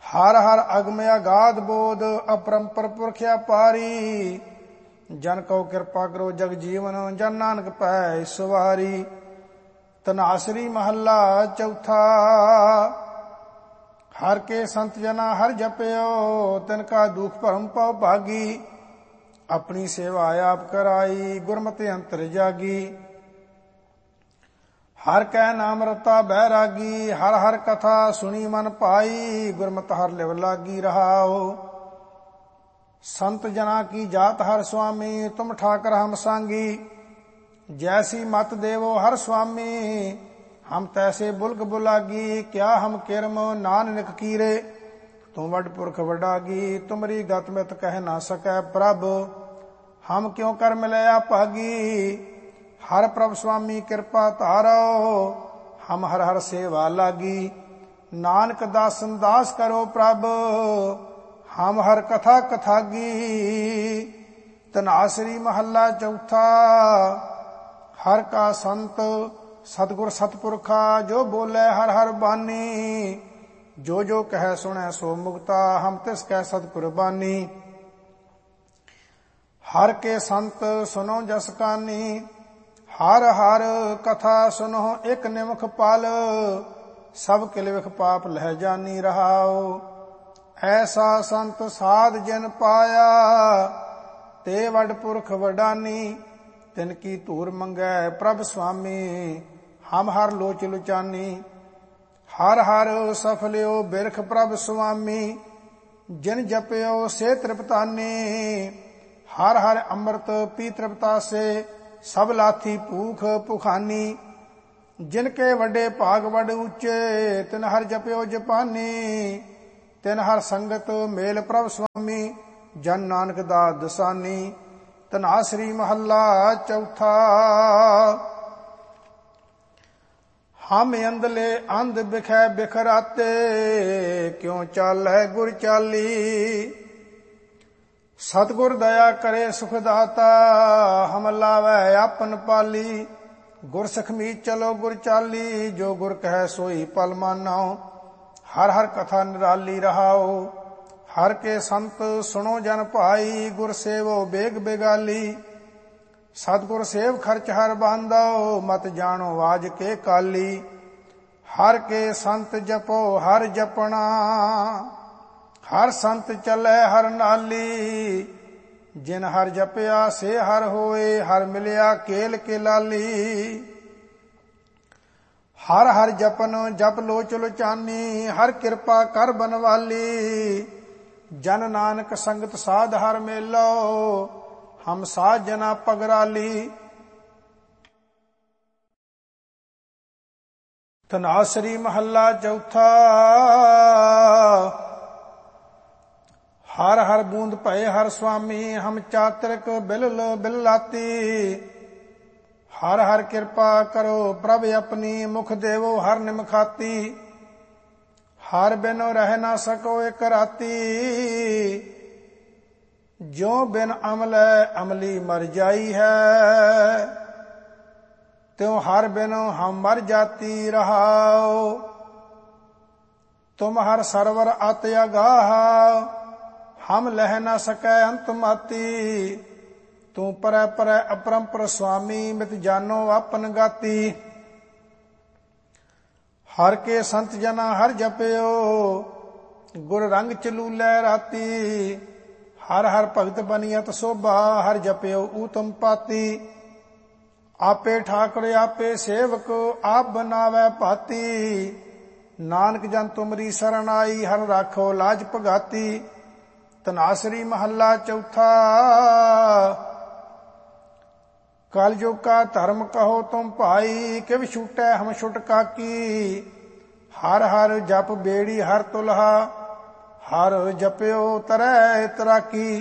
ਹਰ ਹਰ ਅਗਮ ਅਗਾਧ ਬੋਧ ਅਪਰੰਪਰ ਪੁਰਖ ਅਪਾਰੀ। ਜਨ ਕਉ ਕਿਰਪਾ ਕਰੋ ਜਗ ਜੀਵਨ ਜਨ ਨਾਨਕ ਪੈ ਸਵਾਰੀ। ਧਨਾਸਰੀ ਮਹੱਲਾ ਚੌਥਾ। ਹਰ ਕੇ ਸੰਤ ਜਨਾ ਹਰ ਜਪਿਓ ਤਿਨ ਕਾ ਦੁਖ ਭਰਮ ਪਉ ਭਾਗੀ। ਆਪਣੀ ਸੇਵਾ ਆਪ ਕਰਾਈ ਗੁਰਮਤਿ ਅੰਤਰ ਜਾਗੀ। ਹਰ ਕੈ ਨਾਮ ਰਤਾ ਬੈਰਾਗੀ ਹਰ ਹਰ ਕਥਾ ਸੁਣੀ ਮਨ ਪਾਈ। ਗੁਰਮਤਿ ਹਰ ਲਿਵ ਲਾਗੀ ਰਹਾਓ। ਸੰਤ ਜਨਾ ਕੀ ਜਾਤ ਹਰ ਸੁਆਮੀ ਤੁਮ ਠਾਕਰ ਹਮ ਸਾਂਗੀ। ਜੈਸੀ ਮਤ ਦੇਵੋ ਹਰ ਸੁਆਮੀ ਹਮ ਤੈਸੇ ਬੁਲਕ ਬੁਲਾਗੀ। ਕਿਆ ਹਮ ਕਿਰਮ ਨਾਨਕ ਕੀਰੇ ਤੂੰ ਵੱਡ ਪੁਰਖ ਵਡਾਗੀ। ਤੁਮਰੀ ਗਤ ਮਿਤ ਕਹਿ ਨਾ ਸਕੈ ਪ੍ਰਭ ਹਮ ਕਿਉ ਕਰ ਮਿਲਿਆ ਭਾਗੀ। ਹਰ ਪ੍ਰਭ ਸੁਆਮੀ ਕਿਰਪਾ ਧਾਰੋ ਹਮ ਹਰ ਹਰ ਸੇਵਾ ਲਾਗੀ। ਨਾਨਕ ਦਾਸਨ ਦਾਸ ਕਰੋ ਪ੍ਰਭ ਹਮ ਹਰ ਕਥਾ ਕਥਾਗੀ। ਧਨਾਸਰੀ ਮਹੱਲਾ ਚੌਥਾ। ਹਰ ਕਾ ਸੰਤ ਸਤਿਗੁਰ ਸਤਪੁਰਖਾ ਜੋ ਬੋਲੇ ਹਰ ਹਰ ਬਾਣੀ। ਜੋ ਜੋ ਕਹਿ ਸੁਣੈ ਸੋ ਮੁਕਤਾ ਹਮ ਤਿਸ ਕੈ ਸਤ ਕੁਰਬਾਨੀ। ਹਰ ਕੇ ਸੰਤ ਸੁਨੋ ਜਸ ਕਾਨੀ ਹਰ ਹਰ ਕਥਾ ਸੁਨੋ ਇਕ ਨਿਮਖ ਪਲ। ਸਭ ਕਿਲ ਵਿਖ ਪਾਪ ਲਹਿ ਜਾਨੀ ਰਹਾਓ। ਐਸਾ ਸੰਤ ਸਾਧ ਜਨ ਪਾਇਆ ਤੇ ਵੱਡ ਪੁਰਖ ਵਡਾਨੀ। ਤਿਨ ਕੀ ਧੂਰ ਮੰਗੈ ਪ੍ਰਭ ਸੁਆਮੀ ਹਮ ਹਰ ਲੋਚ ਲੁਚਾਨੀ। ਹਰ ਹਰ ਸਫਲਿਓ ਬਿਰਖ ਪ੍ਰਭ ਸੁਆਮੀ ਜਿਨ ਜਪਿਓ ਸੇ ਤ੍ਰਿਪਤਾਨੀ। ਹਰ ਹਰ ਅੰਮ੍ਰਿਤ ਪੀ ਤ੍ਰਿਪਤਾਸੇ ਸਭ ਲਾਥੀ ਭੂਖ ਭੁਖਾਨੀ। ਜਿਨ ਕੇ ਵੱਡੇ ਭਾਗ ਵੱਡ ਉੱਚੇ ਤਿਨ ਹਰ ਜਪਿਓ ਜਪਾਨੀ। ਤਿਨ ਹਰ ਸੰਗਤ ਮੇਲ ਪ੍ਰਭ ਸੁਆਮੀ ਜਨ ਨਾਨਕ ਦਾ ਦਸਾਨੀ। ਧਨਾਸਰੀ ਮਹੱਲਾ ਚੌਥਾ। ਹਮ ਅੰਧਲੇ ਅੰਧ ਬਿਖੈ ਬਿਖਰਾਤੇ ਕਿਉ ਚਾਲੈ ਗੁਰ ਚਾਲੀ। ਸਤਿਗੁਰ ਦਇਆ ਕਰੇ ਸੁਖ ਦਾਤਾ ਹਮ ਲਾਵੈ ਆਪਨ ਪਾਲੀ। ਗੁਰ ਸਖਮੀ ਚਲੋ ਗੁਰ ਚਾਲੀ ਜੋ ਗੁਰ ਕਹੈ ਸੋਈ ਪਲ ਮਾਨੋ। ਹਰ ਹਰ ਕਥਾ ਨਿਰਾਲੀ ਰਹਾਓ। ਹਰ ਕੇ ਸੰਤ ਸੁਣੋ ਜਨ ਭਾਈ ਗੁਰ ਸੇਵੋ ਬੇਗ ਬੇਗਾਲੀ। ਸਤਿਗੁਰ ਸੇਵ ਖਰਚ ਹਰ ਬਾਂਧੋ ਮਤ ਜਾਣੋ ਵਾਜ ਕੇ ਕਾਲੀ। ਹਰ ਕੇ ਸੰਤ ਜਪੋ ਹਰ ਜਪਣਾ ਹਰ ਸੰਤ ਚਲੈ ਹਰ ਨਾਲੀ। ਜਿਨ ਹਰ ਜਪਿਆ ਸੇ ਹਰ ਹੋਏ ਹਰ ਮਿਲਿਆ ਕੇਲ ਕੇ ਲਾਲੀ। ਹਰ ਹਰ ਜਪਨ ਜਪ ਲੋਚ ਲੋਚਾਨੀ ਹਰ ਕਿਰਪਾ ਕਰ ਬਨਵਾਲੀ। ਜਨ ਨਾਨਕ ਸੰਗਤ ਸਾਧ ਹਰ ਮੇਲੋ ਹਮ ਸਾਧ ਜਨਾ ਪਗਰਾਲੀ। ਧਨਾਸਰੀ ਮਹੱਲਾ ਚੌਥਾ। ਹਰ ਹਰ ਬੂੰਦ ਭਏ ਹਰ ਸੁਆਮੀ ਹਮ ਚਾਤਰਿਕ ਬਿਲਲ ਬਿਲਾਤੀ। ਹਰ ਹਰ ਕਿਰਪਾ ਕਰੋ ਪ੍ਰਭ ਆਪਣੀ ਮੁਖ ਦੇਵੋ ਹਰ ਨਿਮਖਾਤੀ। ਹਰ ਬਿਨੁ ਰਹਿ ਨਾ ਸਕੋ ਇਕ ਰਾਤੀ। ਜੋ ਬਿਨ ਅਮਲੈ ਅਮਲੀ ਮਰ ਜਾਈ ਹੈ ਤਿਉ ਹਰ ਬਿਨੁ ਹਮ ਮਰ ਜਾਤੀ ਰਹਾਓ। ਤੁਮ ਹਰ ਸਰਵਰ ਅਤ ਅਗਾਹ ਹਮ ਲਹਿ ਨਾ ਸਕੈ ਅੰਤ ਮਾਤੀ। ਤੂੰ ਪਰੈ ਪਰੈ ਅਪਰੰਪਰ ਸੁਆਮੀ ਮਿਤ ਜਾਨੋ ਆਪਨ ਗਾਤੀ। ਹਰ ਕੇ ਸੰਤ ਜਨਾ ਹਰ ਜਪਿਓ ਗੁਰ ਰੰਗ ਚਲੂਲੇ ਰਾਤੀ। ਹਰ ਹਰ ਭਗਤ ਬਨੀਅਤ ਸੋਭਾ ਹਰ ਜਪਿਓ ਊਤਮ ਪਾਤੀ। ਆਪੇ ਠਾਕੁਰ ਆਪੇ ਸੇਵਕ ਆਪ ਬਨਾਵੈ ਭਾਤੀ। ਨਾਨਕ ਜਨ ਤੁਮਰੀ ਸਰਣ ਆਈ ਹਰ ਰਾਖੋ ਲਾਜ ਭਗਾਤੀ। ਧਨਾਸਰੀ ਮਹੱਲਾ ਚੌਥਾ। ਕਲ ਯੁਗ ਕਾ ਧਰਮ ਕਹੋ ਤੁਮ ਭਾਈ ਕਿਵ ਛੂਟੈ ਹਮ ਛੁਟ ਕਾਕੀ। ਹਰ ਹਰ ਜਪ ਬੇੜੀ ਹਰ ਤੁਲਹਾ ਹਰ ਜਪਿਓ ਤਰੈ ਤਰਾਕੀ।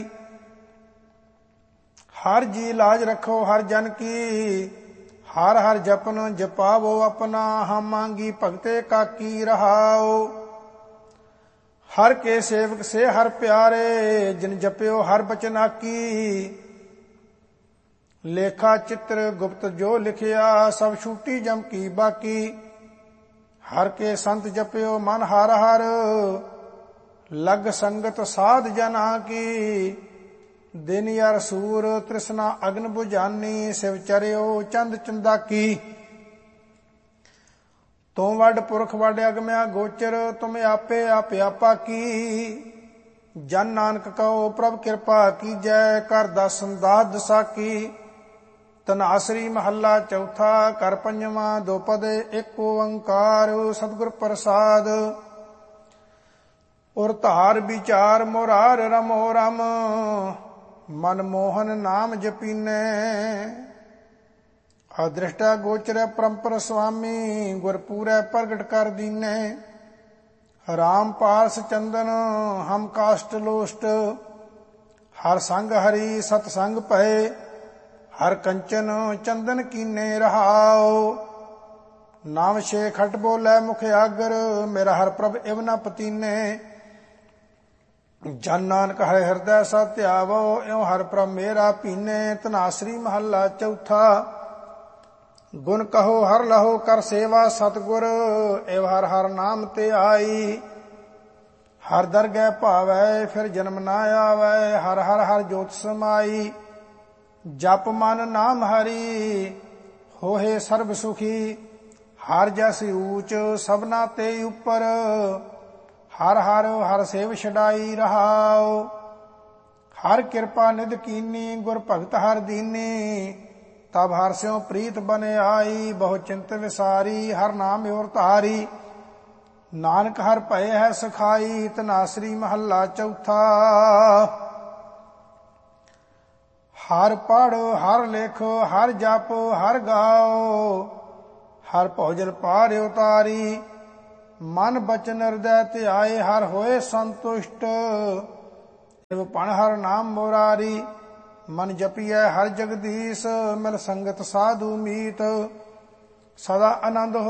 ਹਰ ਜੀ ਲਾਜ ਰਖੋ ਹਰ ਜਨ ਕੀ ਹਰ ਹਰ ਜਪਨ ਜਪਾਵੋ ਆਪਣਾ ਹਮ ਮੰਗੀ ਭਗਤੇ ਕਾਕੀ ਰਹਾਓ। ਹਰ ਕੇ ਸੇਵਕ ਸੇ ਹਰ ਪਿਆਰੇ ਜਿਨ ਜਪਿਓ ਹਰ ਬਚਨਾਕੀ। ਲੇਖਾ ਚਿੱਤਰ ਗੁਪਤ ਜੋ ਲਿਖਿਆ ਸਭ ਛੂਟੀ ਜਮ ਕੀ ਬਾਕੀ। ਹਰ ਕੇ ਸੰਤ ਜਪਿਓ ਮਨ ਹਰ ਹਰ लग संगत साध जना की, दिन यार सूर तृष्णा अग्न बुझानी, शिव चरियो चंद चंदाकी। तुम वड पुरख वड अगम्या गोचर, तुम आपे आप आपा की। जन नानक कहो प्रभ कृपा की, जय कर दसन दास दसाकी। तनासरी महला चौथा, कर पंजवा दो पद एक ओंकार, सतगुर प्रसाद। उर धार विचार मुरार रमो रम, मन मोहन नाम जपीने। अदृष्टा गोचर परंपर स्वामी, गुरपूरै प्रगट कर दीने। राम पारस चंदन हम काष्ट लोष्ट, हर संग हरि सतसंग पए। हर कंचन चंदन कीने रहाओ, नाम छे खट बोलै मुख आगर, मेरा हर प्रभ इव न पतीने। जन नानक हर हृदय सा ध्यावो, इव हर प्रभ मेरा पीने। तनासरी महला चौथा, गुण कहो हर लहो कर सेवा सतगुर, इव हर हर नाम ते आई। हर दरगह भावै फिर जन्म ना आवै, हर हर हर जोत समाई। जप मन नाम हरि होहे सर्व सुखी, हर जस ऊच सबना ते उपर। हर हर हर सेव छड़ाई रहाओ, हर कृपा निध कीनी, गुर भगत हर दीनी। तब हर स्यों प्रीत बन आई, बहु चिंत विसारी, हर नाम और तारी। नानक हर भय है सखाई, तनासरी महला चौथा। हर पढ़ हर लिख हर जप हर गाओ, हर भोजन पार उतारी। मन बचन हृदय ध्याए, हर होए संतुष्ट। पण हर नाम मुरारी, मन जपिए हर जगदीश। मिल संगत साधु मीत, सदा आनंद